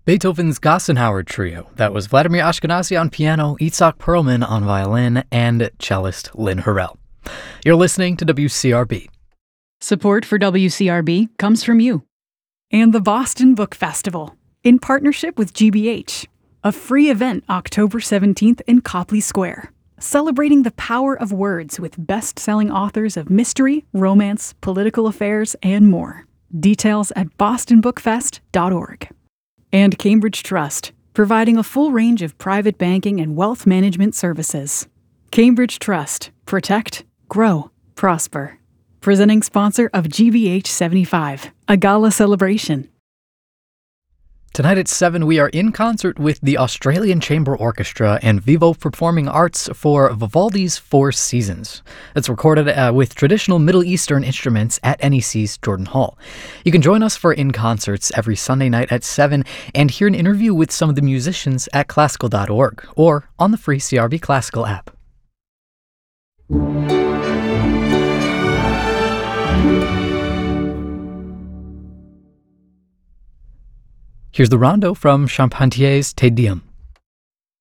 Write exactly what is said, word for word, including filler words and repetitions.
Beethoven's Gassenhauer Trio. That was Vladimir Ashkenazy on piano, Itzhak Perlman on violin, and cellist Lynn Harrell. You're listening to W C R B. Support for W C R B comes from you. And the Boston Book Festival, in partnership with G B H. A free event October seventeenth in Copley Square, celebrating the power of words with best-selling authors of mystery, romance, political affairs, and more. Details at boston book fest dot org. And Cambridge Trust, providing a full range of private banking and wealth management services. Cambridge Trust. Protect, grow, prosper. Presenting sponsor of G B H seventy-five, a gala celebration. Tonight at seven, we are in concert with the Australian Chamber Orchestra and Vivo Performing Arts for Vivaldi's Four Seasons. It's recorded uh, with traditional Middle Eastern instruments at N E C's Jordan Hall. You can join us for In Concerts every Sunday night at seven and hear an interview with some of the musicians at classical dot org or on the free C R B Classical app. Here's the rondo from Charpentier's Te Deum.